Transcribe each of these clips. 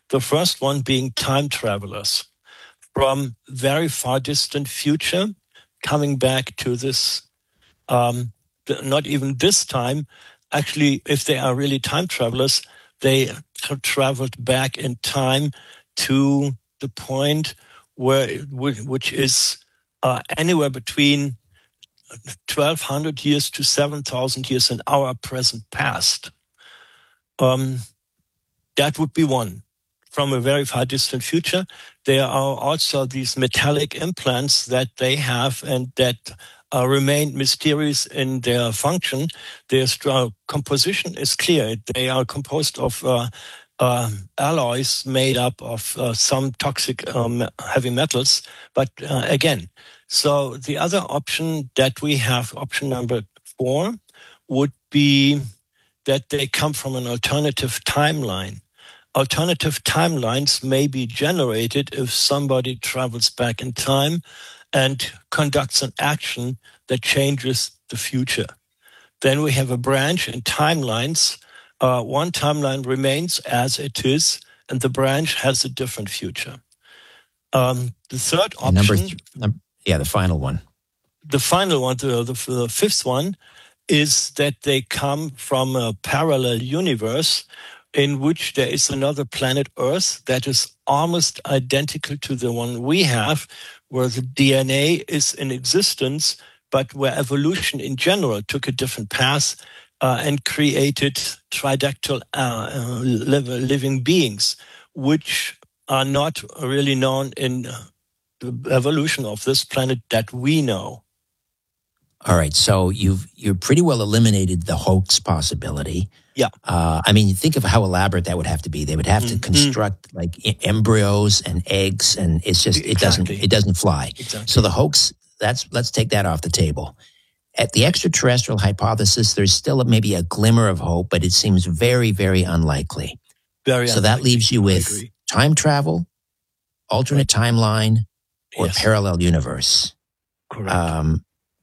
The first one being time travelers from very far distant future, coming back to this, not even this time. Actually, if they are really time travelers, they have traveled back in time to the point which is anywhere between 1,200 years to 7,000 years in our present past. That would be one. From a very far distant future, there are also these metallic implants that they have and that remain mysterious in their function. Their composition is clear. They are composed of alloys made up of some toxic heavy metals. But again, so the other option that we have, option number 4, would be that they come from an alternative timeline. Alternative timelines may be generated if somebody travels back in time and conducts an action that changes the future. Then we have a branch in timelines. One timeline remains as it is, and the branch has a different future. The third option... the final one. The final one, the fifth one, is that they come from a parallel universe in which there is another planet Earth that is almost identical to the one we have, where the DNA is in existence, but where evolution in general took a different path and created tridactyl living beings, which are not really known in the evolution of this planet that we know. All right, so you've pretty well eliminated the hoax possibility. Yeah. I mean, think of how elaborate that would have to be. They would have to construct like embryos and eggs, and it's just it doesn't fly. Exactly. So the hoax, let's take that off the table. At the extraterrestrial hypothesis, there's still maybe a glimmer of hope, but it seems very, very unlikely. So that leaves you with time travel, alternate timeline, or parallel universe. Correct.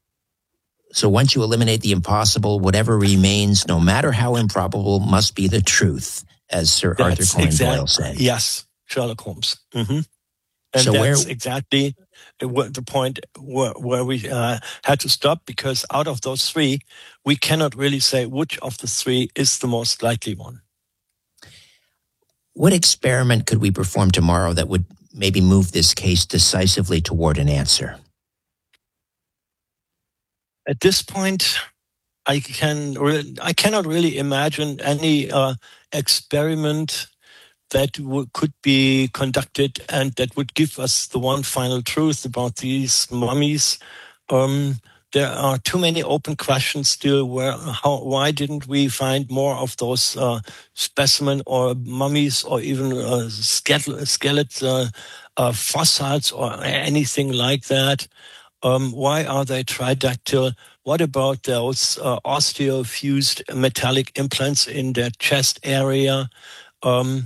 So once you eliminate the impossible, whatever remains, no matter how improbable, must be the truth, as Sir Arthur Conan Doyle said. Yes, Sherlock Holmes. Mm-hmm. And so that's exactly the point where we had to stop, because out of those three, we cannot really say which of the three is the most likely one. What experiment could we perform tomorrow that would maybe move this case decisively toward an answer? At this point, I cannot really imagine any experiment that could be conducted and that would give us the one final truth about these mummies. There are too many open questions still. Why didn't we find more of those specimen or mummies or even skeleton fossils or anything like that? Why are they tridactyl? What about those osteofused metallic implants in their chest area? And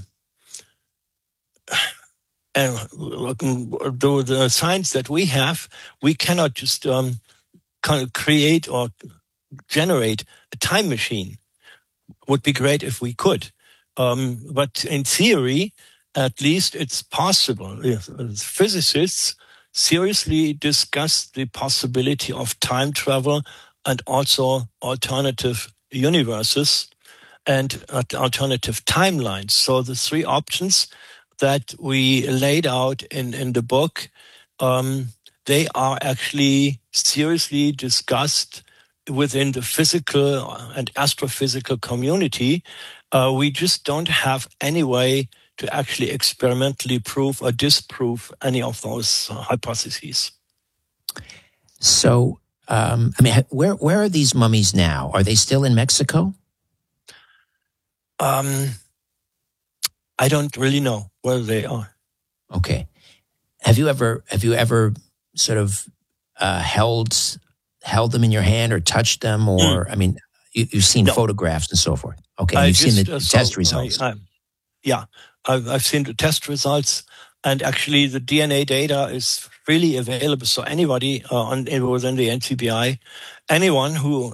the science that we have, we cannot just create or generate a time machine. Would be great if we could. But in theory, at least it's possible. Physicists seriously discuss the possibility of time travel and also alternative universes and alternative timelines. So the three options that we laid out in the book, they are actually seriously discussed within the physical and astrophysical community. We just don't have any way to actually experimentally prove or disprove any of those hypotheses. So, where are these mummies now? Are they still in Mexico? I don't really know where they are. Okay. Have you ever sort of held them in your hand or touched them, or you've seen photographs and so forth? Okay, you've seen the test results. I've seen the test results, and actually the DNA data is freely available. So anybody within the NCBI, anyone who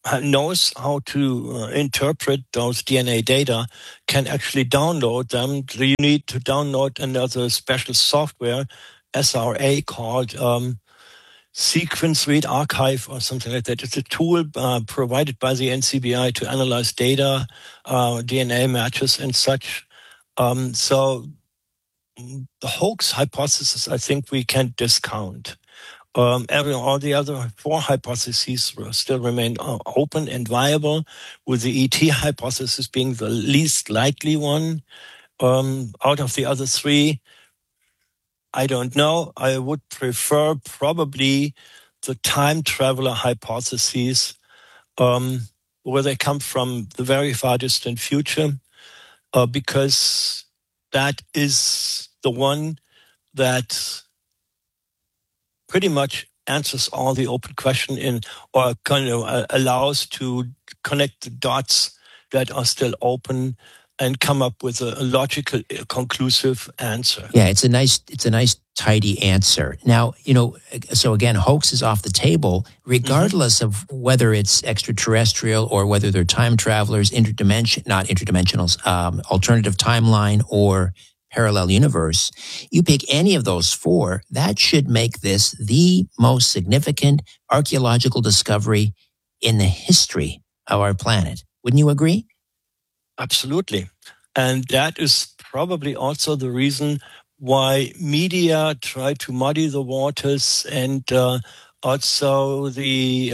knows how to interpret those DNA data can actually download them. So you need to download another special software, SRA, called Sequence Read Archive or something like that. It's a tool provided by the NCBI to analyze data, DNA matches and such. So the hoax hypothesis, I think we can discount. All the other 4 hypotheses still remain open and viable, with the ET hypothesis being the least likely one. Out of the other 3, I don't know. I would prefer probably the time traveler hypotheses, where they come from the very far distant future, because that is the one that pretty much answers all the open question or kind of allows to connect the dots that are still open and come up with a logical, conclusive answer. Yeah, it's a nice, tidy answer. Now, so again, hoax is off the table, regardless of whether it's extraterrestrial or whether they're time travelers, alternative timeline or parallel universe. You pick any of those 4, that should make this the most significant archaeological discovery in the history of our planet. Wouldn't you agree? Absolutely. And that is probably also the reason why media try to muddy the waters, and also the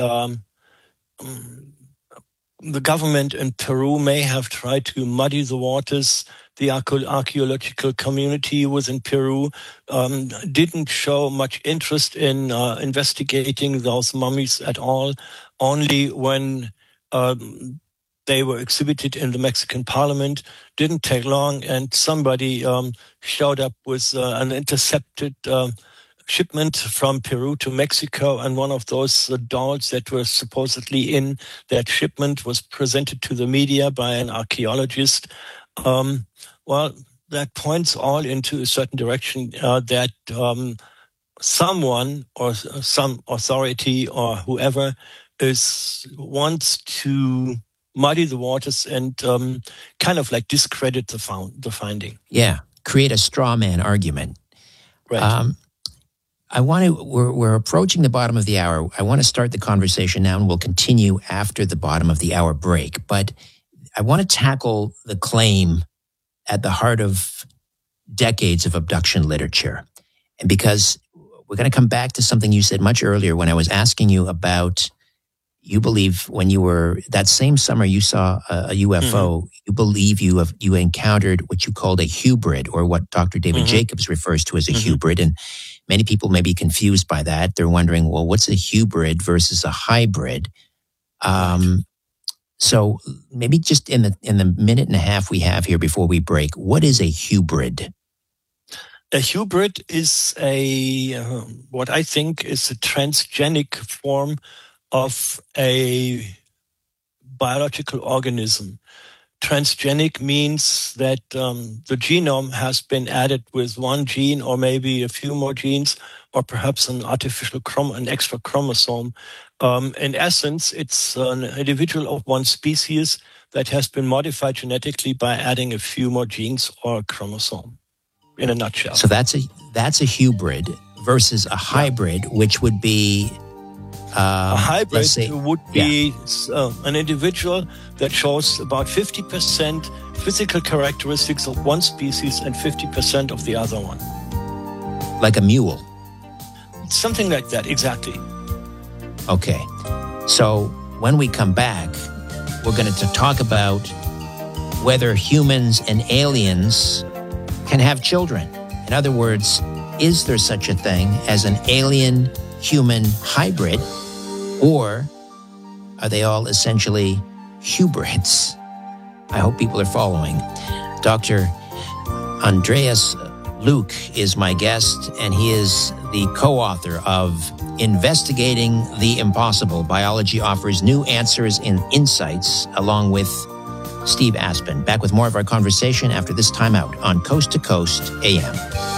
government in Peru may have tried to muddy the waters. The archaeological community within Peru didn't show much interest in investigating those mummies at all. Only when they were exhibited in the Mexican parliament, didn't take long, and somebody showed up with an intercepted shipment from Peru to Mexico, and one of those dolls that were supposedly in that shipment was presented to the media by an archaeologist. Well, that points all into a certain direction, that someone or some authority or whoever wants to muddy the waters and kind of like discredit the finding. Yeah, create a straw man argument. Right. We're approaching the bottom of the hour. I want to start the conversation now, and we'll continue after the bottom of the hour break. But I want to tackle the claim at the heart of decades of abduction literature. And because we're going to come back to something you said much earlier when I was asking you about, you believe when you were, that same summer you saw a UFO, you believe you encountered what you called a hybrid, or what Dr. David Jacobs refers to as a hybrid. And many people may be confused by that. They're wondering, well, what's a hybrid versus a hybrid? So maybe just in the minute and a half we have here before we break, what is a hybrid? A hybrid is what I think is a transgenic form of a biological organism. Transgenic means that the genome has been added with one gene or maybe a few more genes, or perhaps an extra chromosome. In essence, it's an individual of one species that has been modified genetically by adding a few more genes or a chromosome, in a nutshell. So that's a hybrid versus a hybrid, which would be... a hybrid would be an individual that shows about 50% physical characteristics of one species and 50% of the other one. Like a mule? Something like that, exactly. Okay. So when we come back, we're going to talk about whether humans and aliens can have children. In other words, is there such a thing as an alien-human hybrid? Or are they all essentially hybrids? I hope people are following. Dr. Andreas Luke is my guest, and he is the co-author of Investigating the Impossible. Biology offers new answers and insights, along with Steve Aspen. Back with more of our conversation after this time out on Coast to Coast AM.